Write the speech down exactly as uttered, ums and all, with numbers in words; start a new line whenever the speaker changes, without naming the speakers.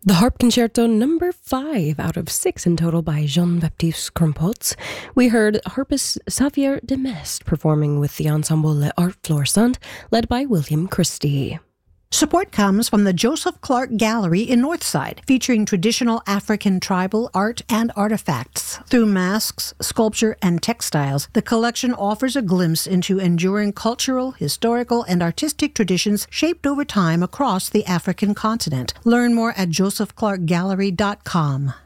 The Harp Concerto number five out of six in total by Jean-Baptiste Crumpotz. We heard harpist Xavier Demest performing with the ensemble Les Art Florissant, led by William Christie.
Support comes from the Joseph Clark Gallery in Northside, featuring traditional African tribal art and artifacts. Through masks, sculpture, and textiles, the collection offers a glimpse into enduring cultural, historical, and artistic traditions shaped over time across the African continent. Learn more at joseph clark gallery dot com.